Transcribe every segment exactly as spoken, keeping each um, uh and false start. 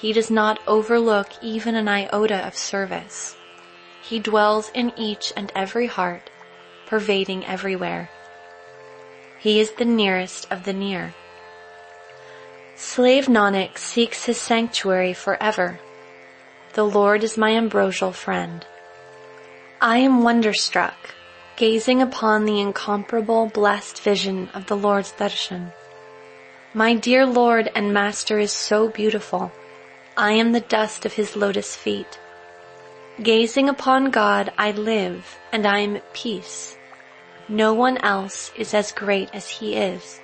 He does not overlook even an iota of service. He dwells in each and every heart, pervading everywhere. He is the nearest of the near. Slave Nanak seeks his sanctuary forever. The Lord is my ambrosial friend. I am wonderstruck, gazing upon the incomparable blessed vision of the Lord's darshan. My dear Lord and Master is so beautiful. I am the dust of his lotus feet. Gazing upon God, I live, and I am at peace. No one else is as great as he is.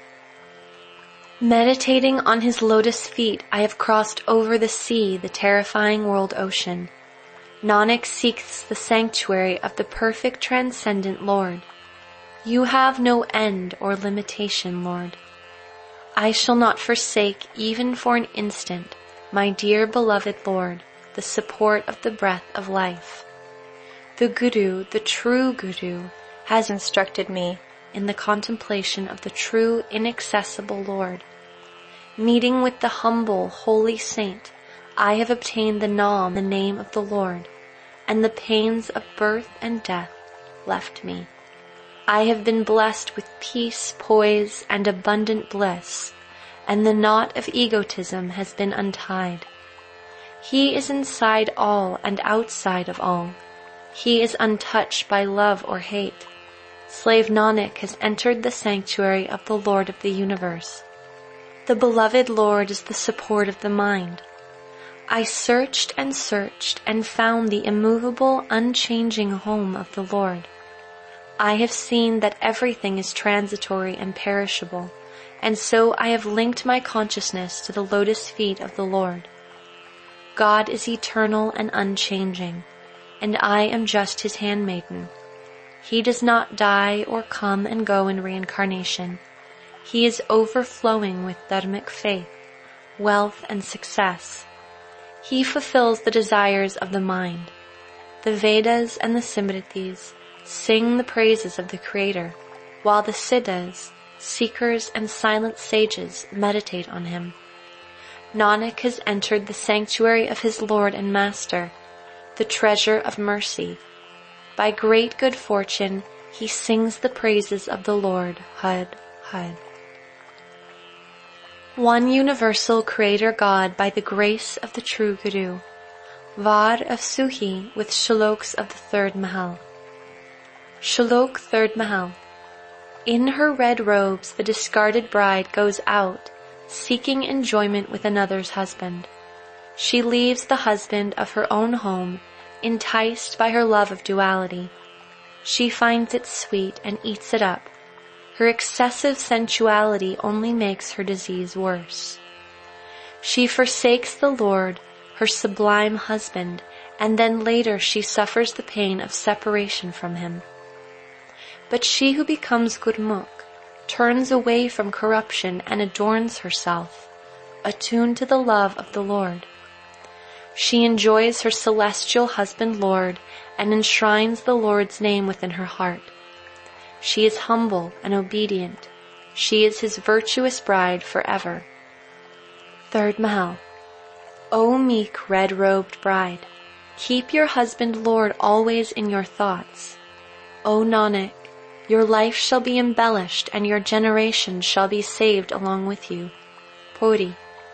Meditating on his lotus feet, I have crossed over the sea, the terrifying world ocean. Nanak seeks the sanctuary of the perfect transcendent Lord. You have no end or limitation, Lord. I shall not forsake, even for an instant, my dear beloved Lord, the support of the breath of life. The Guru, the true Guru, has instructed me in the contemplation of the true, inaccessible Lord. Meeting with the humble, holy saint, I have obtained the Naam, the name of the Lord, and the pains of birth and death left me. I have been blessed with peace, poise, and abundant bliss, and the knot of egotism has been untied. He is inside all and outside of all. He is untouched by love or hate. Slave Nanak has entered the sanctuary of the Lord of the universe. The beloved Lord is the support of the mind. I searched and searched and found the immovable, unchanging home of the Lord. I have seen that everything is transitory and perishable, and so I have linked my consciousness to the lotus feet of the Lord. God is eternal and unchanging, and I am just his handmaiden. He does not die or come and go in reincarnation. He is overflowing with dharmic faith, wealth, and success. He fulfills the desires of the mind. The Vedas and the Simritis sing the praises of the Creator, while the Siddhas, seekers and silent sages meditate on him. Nanak has entered the sanctuary of his Lord and Master, the treasure of mercy. By great good fortune, he sings the praises of the Lord, Had, Had. One universal Creator God by the grace of the true Guru. Var of Suhi with shloks of the third Mahal. Shlok third Mahal. In her red robes the discarded bride goes out, seeking enjoyment with another's husband. She leaves the husband of her own home, enticed by her love of duality. She finds it sweet and eats it up. Her excessive sensuality only makes her disease worse. She forsakes the Lord, her sublime husband, and then later she suffers the pain of separation from him. But she who becomes Gurmukh turns away from corruption and adorns herself, attuned to the love of the Lord. She enjoys her celestial husband Lord and enshrines the Lord's name within her heart. She is humble and obedient. She is his virtuous bride forever. Third Mahal. O meek red-robed bride, keep your husband Lord always in your thoughts. O Nanak, your life shall be embellished and your generation shall be saved along with you. Puri.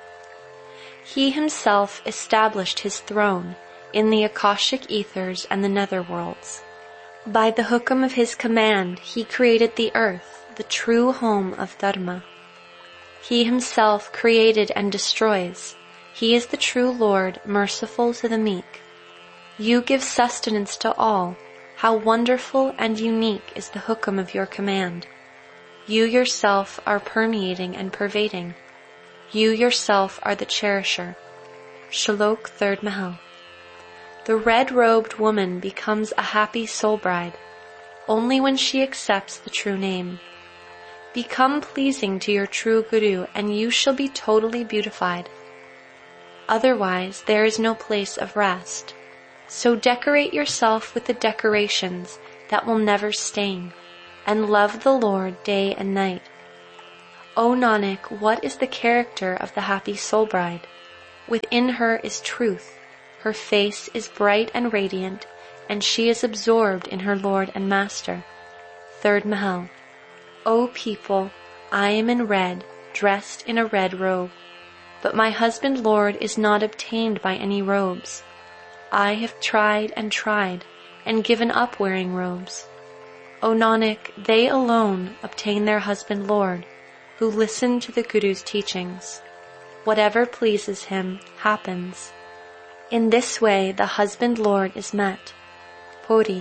He himself established his throne in the Akashic ethers and the netherworlds. By the hukam of his command, he created the earth, the true home of Dharma. He himself created and destroys. He is the true Lord, merciful to the meek. You give sustenance to all. How wonderful and unique is the hukam of your command. You yourself are permeating and pervading. You yourself are the cherisher. Shlok third Mahal. The red-robed woman becomes a happy soul bride only when she accepts the true name. Become pleasing to your true Guru and you shall be totally beautified. Otherwise, there is no place of rest. So decorate yourself with the decorations that will never stain, and love the Lord day and night. O Nanak, what is the character of the happy soul bride? Within her is truth. Her face is bright and radiant, and she is absorbed in her Lord and Master. Third Mahal. O people, I am in red, dressed in a red robe. But my husband Lord is not obtained by any robes. I have tried and tried, and given up wearing robes. O Nanak, they alone obtain their husband Lord, who listen to the Guru's teachings. Whatever pleases him happens. In this way the husband Lord is met. Puri.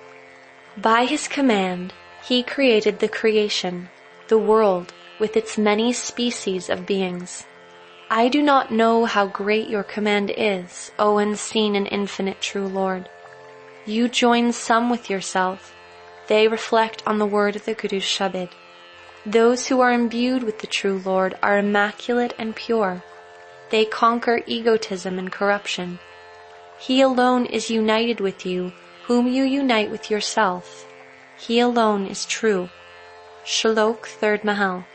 By his command, he created the creation, the world, with its many species of beings. I do not know how great your command is, O unseen and infinite true Lord. You join some with yourself. They reflect on the word of the Guru's Shabad. Those who are imbued with the true Lord are immaculate and pure. They conquer egotism and corruption. He alone is united with you, whom you unite with yourself. He alone is true. Shlok Third Mahal.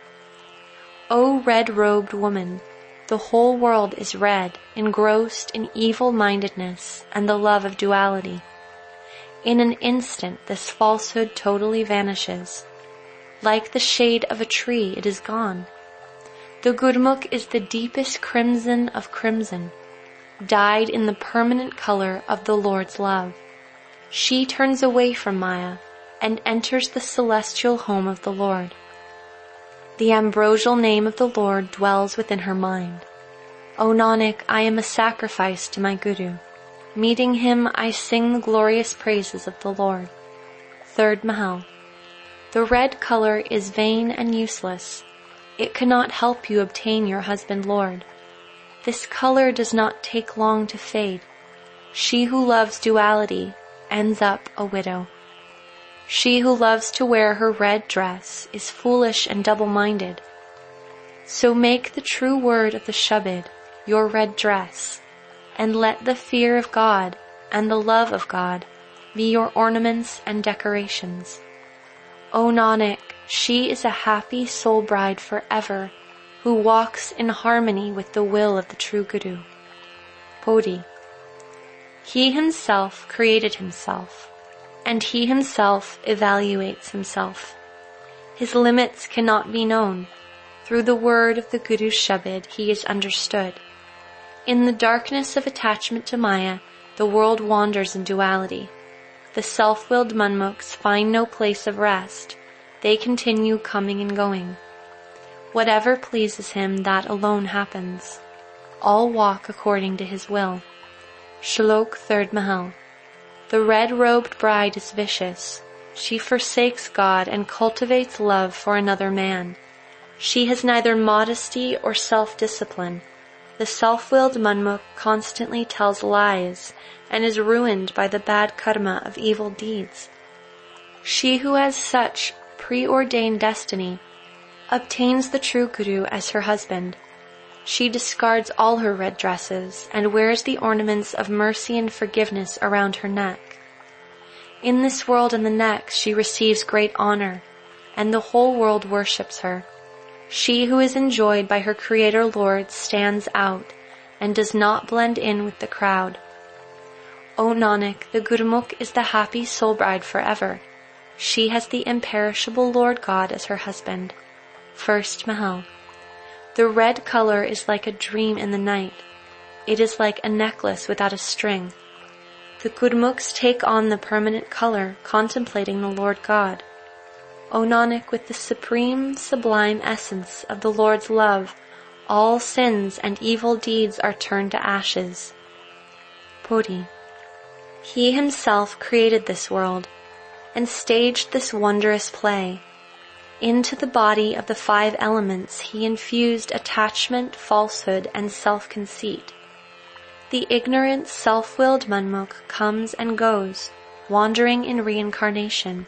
O red-robed woman, the whole world is red, engrossed in evil-mindedness and the love of duality. In an instant this falsehood totally vanishes. Like the shade of a tree, it is gone. The Gurmukh is the deepest crimson of crimson, dyed in the permanent color of the Lord's love. She turns away from Maya and enters the celestial home of the Lord. The ambrosial name of the Lord dwells within her mind. O Nanak, I am a sacrifice to my Guru. Meeting him, I sing the glorious praises of the Lord. Third Mahal. The red color is vain and useless. It cannot help you obtain your husband Lord. This color does not take long to fade. She who loves duality ends up a widow. She who loves to wear her red dress is foolish and double-minded. So make the true word of the Shabad your red dress, and let the fear of God and the love of God be your ornaments and decorations. O Nanak, she is a happy soul bride forever, who walks in harmony with the will of the true Guru. Puri. He himself created himself, and he himself evaluates himself. His limits cannot be known. Through the word of the Guru's Shabad he is understood. In the darkness of attachment to Maya, the world wanders in duality. The self-willed Manmukhs find no place of rest. They continue coming and going. Whatever pleases him, that alone happens. All walk according to his will. Shlok Third Mahal. The red-robed bride is vicious. She forsakes God and cultivates love for another man. She has neither modesty or self-discipline. The self-willed Manmukh constantly tells lies and is ruined by the bad karma of evil deeds. She who has such preordained destiny obtains the true Guru as her husband. She discards all her red dresses and wears the ornaments of mercy and forgiveness around her neck. In this world and the next she receives great honor, and the whole world worships her. She who is enjoyed by her Creator Lord stands out and does not blend in with the crowd. O Nanak, the Gurmukh is the happy soul bride forever. She has the imperishable Lord God as her husband. First Mahal. The red color is like a dream in the night. It is like a necklace without a string. The Gurmukhs take on the permanent color, contemplating the Lord God. O Nanak, with the supreme, sublime essence of the Lord's love, all sins and evil deeds are turned to ashes. Puri. He himself created this world and staged this wondrous play. Into the body of the five elements he infused attachment, falsehood, and self-conceit. The ignorant, self-willed Manmukh comes and goes, wandering in reincarnation.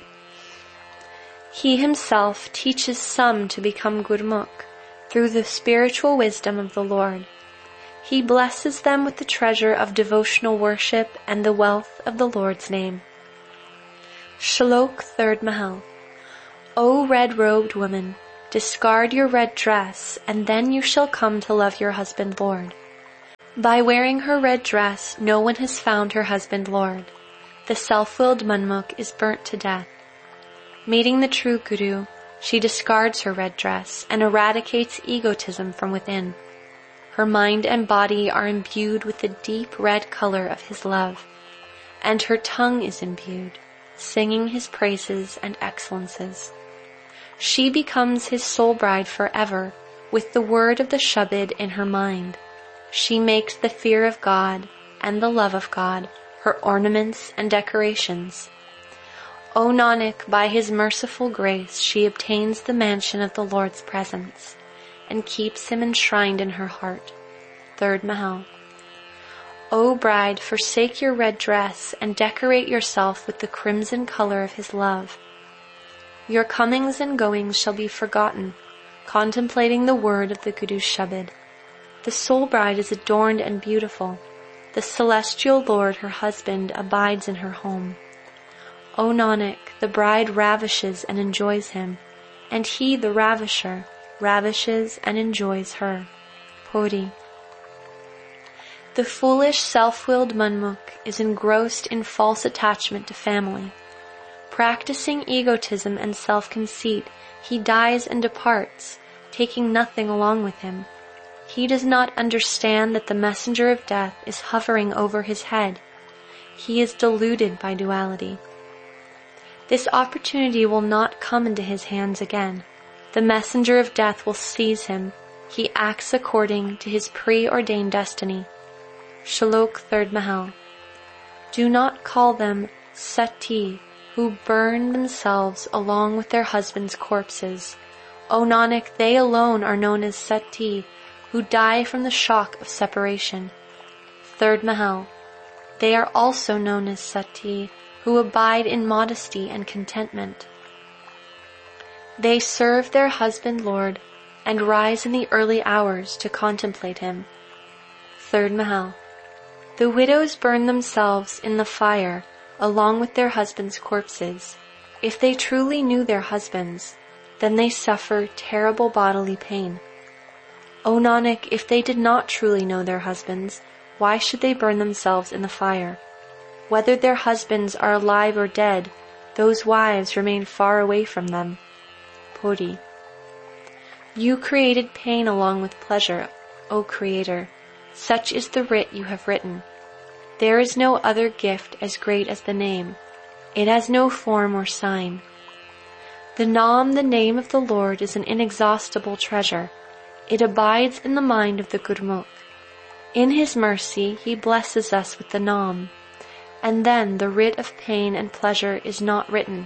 He himself teaches some to become Gurmukh through the spiritual wisdom of the Lord. He blesses them with the treasure of devotional worship and the wealth of the Lord's name. Shlok Third Mahal. O red-robed woman, discard your red dress, and then you shall come to love your husband Lord. By wearing her red dress, no one has found her husband Lord. The self-willed Manmukh is burnt to death. Meeting the true Guru, she discards her red dress and eradicates egotism from within. Her mind and body are imbued with the deep red color of his love, and her tongue is imbued, singing his praises and excellences. She becomes his soul bride forever, with the word of the Shabad in her mind. She makes the fear of God and the love of God her ornaments and decorations. O Nanak, by his merciful grace she obtains the mansion of the Lord's presence and keeps him enshrined in her heart. Third Mahal. O bride, forsake your red dress and decorate yourself with the crimson color of his love. Your comings and goings shall be forgotten, contemplating the word of the Guru's Shabad. The soul bride is adorned and beautiful. The celestial Lord, her husband, abides in her home. O Nanak, the bride ravishes and enjoys him, and he, the ravisher, ravishes and enjoys her. Puri. The foolish self-willed Manmukh is engrossed in false attachment to family. Practicing egotism and self-conceit, he dies and departs, taking nothing along with him. He does not understand that the messenger of death is hovering over his head. He is deluded by duality. This opportunity will not come into his hands again. The messenger of death will seize him. He acts according to his preordained destiny. Shalok Third Mahal. Do not call them sati, who burn themselves along with their husbands' corpses. O Nanak, they alone are known as sati, who die from the shock of separation. Third Mahal. They are also known as sati, who abide in modesty and contentment. They serve their husband Lord and rise in the early hours to contemplate him. Third Mahal. The widows burn themselves in the fire along with their husbands' corpses. If they truly knew their husbands, then they suffer terrible bodily pain. O Nanak, if they did not truly know their husbands, why should they burn themselves in the fire? Whether their husbands are alive or dead, those wives remain far away from them. Puri. You created pain along with pleasure, O Creator. Such is the writ you have written. There is no other gift as great as the name. It has no form or sign. The Naam, the name of the Lord, is an inexhaustible treasure. It abides in the mind of the Gurmukh. In his mercy, he blesses us with the Naam, and then the writ of pain and pleasure is not written.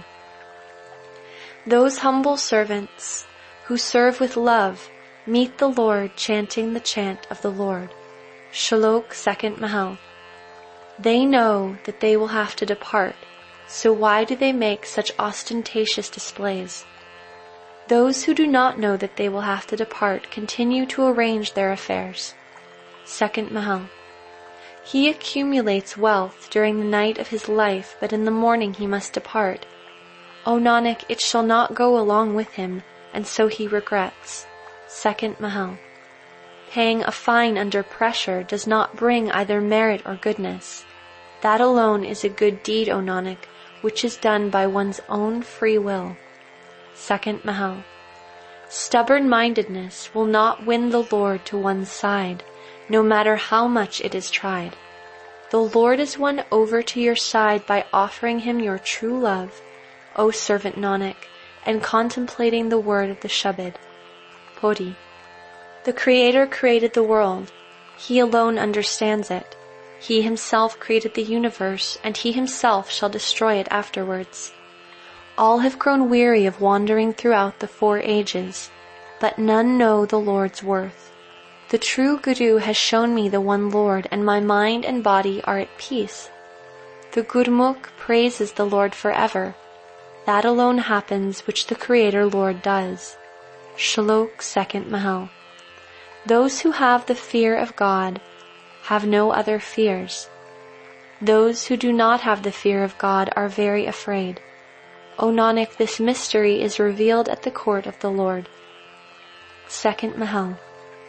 Those humble servants who serve with love meet the Lord chanting the chant of the Lord. Shalok Second Mahal. They know that they will have to depart, so why do they make such ostentatious displays? Those who do not know that they will have to depart continue to arrange their affairs. Second Mahal. He accumulates wealth during the night of his life, but in the morning he must depart. O Nanak, it shall not go along with him, and so he regrets. Second Mahal. Paying a fine under pressure does not bring either merit or goodness. That alone is a good deed, O Nanak, which is done by one's own free will. Second Mahal. Stubborn-mindedness will not win the Lord to one's side, no matter how much it is tried. The Lord is won over to your side by offering him your true love, O servant Nanak, and contemplating the word of the Shabad. Puri. The Creator created the world. He alone understands it. He himself created the universe, and he himself shall destroy it afterwards. All have grown weary of wandering throughout the four ages, but none know the Lord's worth. The true Guru has shown me the one Lord, and my mind and body are at peace. The Gurmukh praises the Lord forever. That alone happens which the Creator Lord does. Shalok Second Mahal. Those who have the fear of God have no other fears. Those who do not have the fear of God are very afraid. O Nanak, this mystery is revealed at the court of the Lord. Second Mahal.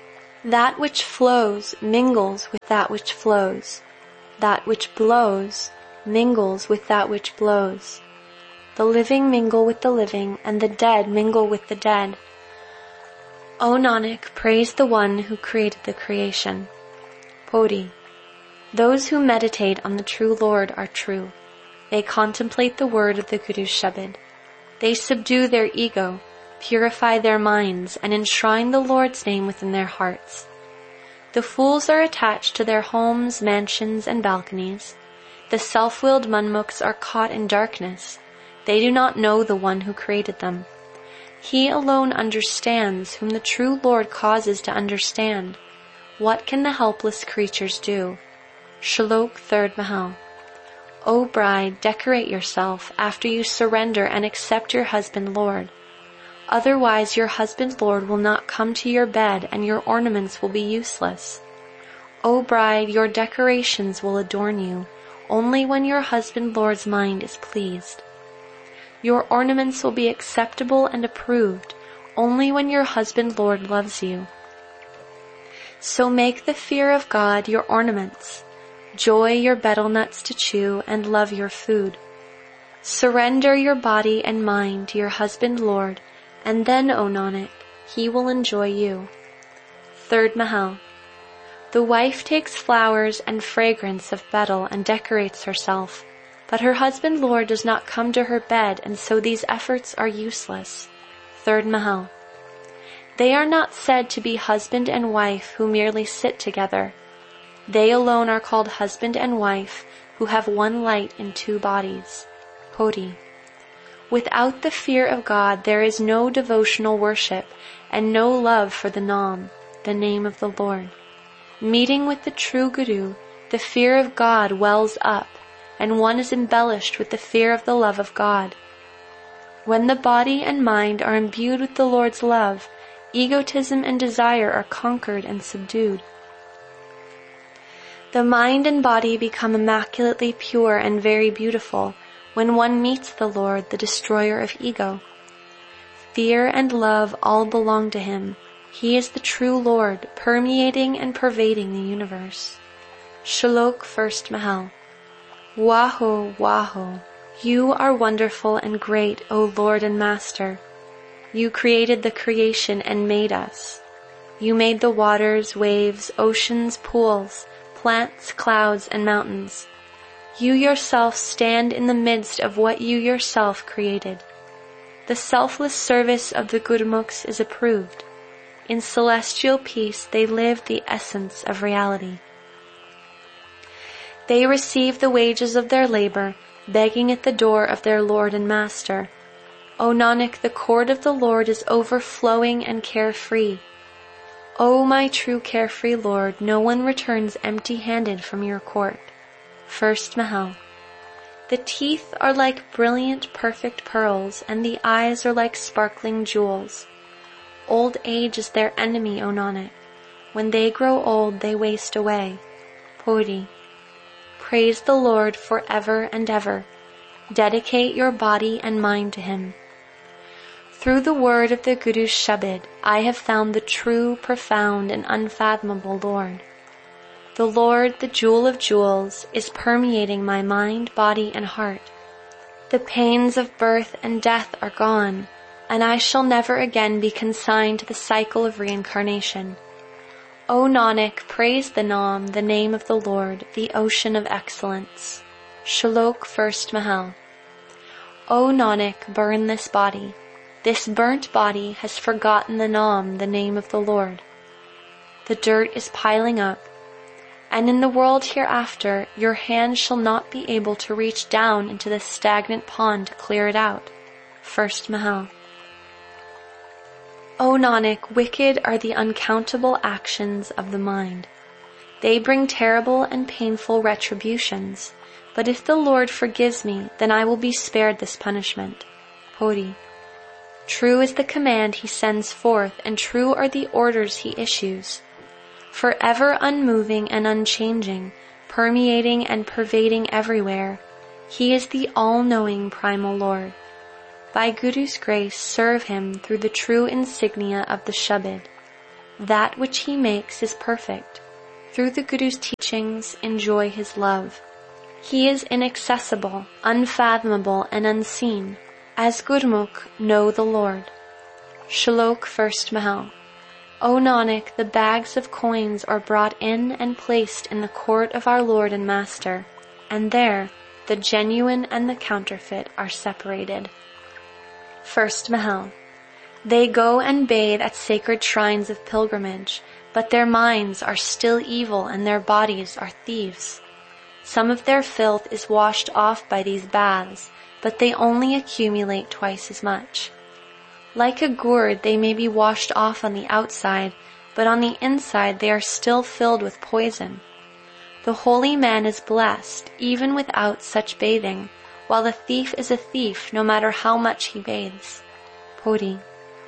That which flows mingles with that which flows. That which blows mingles with that which blows. The living mingle with the living, and the dead mingle with the dead. O Nanak, praise the one who created the creation. Podi. Those who meditate on the true Lord are true. They contemplate the word of the Guru Shabad. They subdue their ego, purify their minds, and enshrine the Lord's name within their hearts. The fools are attached to their homes, mansions, and balconies. The self-willed manmukhs are caught in darkness. They do not know the one who created them. He alone understands, whom the true Lord causes to understand. What can the helpless creatures do? Shlok third Mahal. O bride, decorate yourself after you surrender and accept your husband Lord. Otherwise your husband Lord will not come to your bed and your ornaments will be useless. O bride, your decorations will adorn you only when your husband Lord's mind is pleased. Your ornaments will be acceptable and approved only when your husband Lord loves you. So make the fear of God your ornaments, joy your betel nuts to chew, and love your food. Surrender your body and mind to your husband Lord, and then, O Nanak, he will enjoy you. Third Mahal. The wife takes flowers and fragrance of betel and decorates herself, but her husband Lord does not come to her bed, and so these efforts are useless. Third Mahal. They are not said to be husband and wife who merely sit together. They alone are called husband and wife who have one light in two bodies. Podi. Without the fear of God there is no devotional worship and no love for the Nam, the name of the Lord. Meeting with the true Guru, the fear of God wells up, and one is embellished with the fear of the love of God. When the body and mind are imbued with the Lord's love, egotism and desire are conquered and subdued. The mind and body become immaculately pure and very beautiful when one meets the Lord, the destroyer of ego. Fear and love all belong to him. He is the true Lord, permeating and pervading the universe. Shlok first Mahal. Waho, Waho, you are wonderful and great, O Lord and Master. You created the creation and made us. You made the waters, waves, oceans, pools, plants, clouds, and mountains. You yourself stand in the midst of what you yourself created. The selfless service of the Gurmukhs is approved. In celestial peace they live the essence of reality. They receive the wages of their labor, begging at the door of their Lord and Master. O Nanak, the court of the Lord is overflowing and carefree. O my true carefree Lord, no one returns empty-handed from your court. First Mahal. The teeth are like brilliant, perfect pearls, and the eyes are like sparkling jewels. Old age is their enemy, O Nanak. When they grow old, they waste away. Podi. Praise the Lord forever and ever. Dedicate your body and mind to him. Through the word of the Guru's Shabad, I have found the true, profound, and unfathomable Lord. The Lord, the jewel of jewels, is permeating my mind, body, and heart. The pains of birth and death are gone, and I shall never again be consigned to the cycle of reincarnation. O Nanak, praise the Nam, the name of the Lord, the ocean of excellence. Shlok first Mahal. O Nanak, burn this body. This burnt body has forgotten the Nam, the name of the Lord. The dirt is piling up, and in the world hereafter your hand shall not be able to reach down into the stagnant pond to clear it out. First Mahal. O Nanak, wicked are the uncountable actions of the mind. They bring terrible and painful retributions, but if the Lord forgives me, then I will be spared this punishment. Podi. True is the command he sends forth, and true are the orders he issues. Forever unmoving and unchanging, permeating and pervading everywhere, he is the all-knowing primal Lord. By Guru's grace, serve him through the true insignia of the Shabad. That which he makes is perfect. Through the Guru's teachings, enjoy his love. He is inaccessible, unfathomable, and unseen. As Gurmukh, know the Lord. Shlok First Mahal. O Nanak, the bags of coins are brought in and placed in the court of our Lord and Master, and there the genuine and the counterfeit are separated. First Mahal. They go and bathe at sacred shrines of pilgrimage, but their minds are still evil and their bodies are thieves. Some of their filth is washed off by these baths, but they only accumulate twice as much. Like a gourd, they may be washed off on the outside, but on the inside they are still filled with poison. The holy man is blessed, even without such bathing, while the thief is a thief no matter how much he bathes. Puri.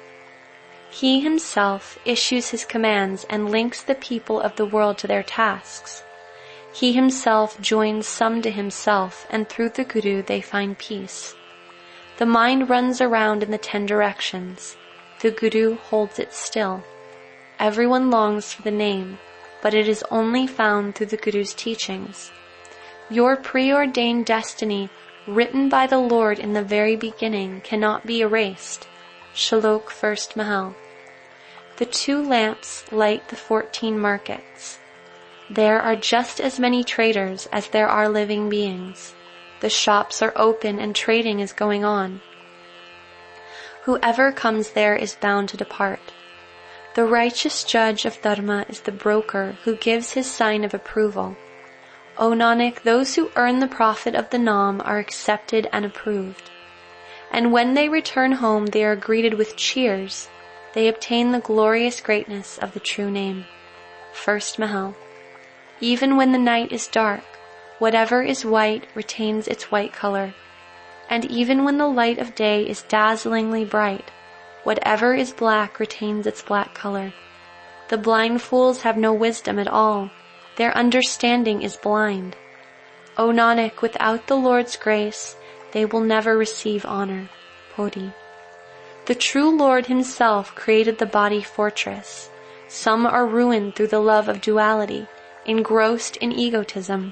He himself issues his commands and links the people of the world to their tasks. He himself joins some to himself, and through the Guru they find peace. The mind runs around in the ten directions. The Guru holds it still. Everyone longs for the name, but it is only found through the Guru's teachings. Your preordained destiny, written by the Lord in the very beginning, cannot be erased. Shlok First Mahal. The two lamps light the fourteen markets. There are just as many traders as there are living beings. The shops are open and trading is going on. Whoever comes there is bound to depart. The righteous judge of Dharma is the broker who gives his sign of approval. O Nanak, those who earn the profit of the Nam are accepted and approved. And when they return home, they are greeted with cheers. They obtain the glorious greatness of the true name. First Mahal. Even when the night is dark, whatever is white retains its white color. And even when the light of day is dazzlingly bright, whatever is black retains its black color. The blind fools have no wisdom at all. Their understanding is blind. O Nanak, without the Lord's grace, they will never receive honor. Puri. The true Lord himself created the body fortress. Some are ruined through the love of duality, engrossed in egotism.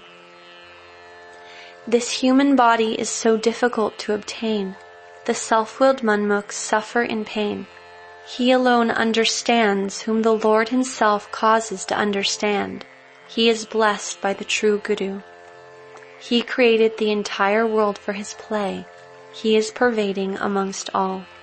This human body is so difficult to obtain. The self-willed Manmukhs suffer in pain. He alone understands whom the Lord himself causes to understand. He is blessed by the true Guru. He created the entire world for his play. He is pervading amongst all.